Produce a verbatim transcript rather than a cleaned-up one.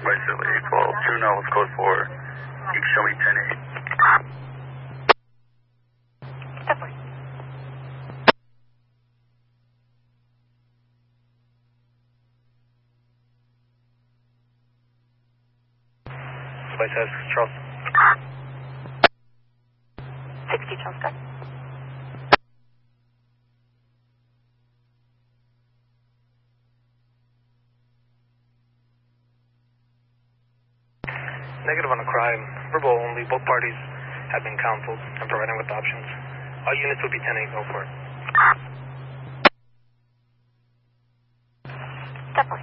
Bicycle eight twelve, two now with code four. You can show me ten eight. Definitely. Spice has Charles. sixty Charles Sky. Negative on the crime. Verbal only. Both parties have been counseled and provided with options. All units will be ten eight. Go for it.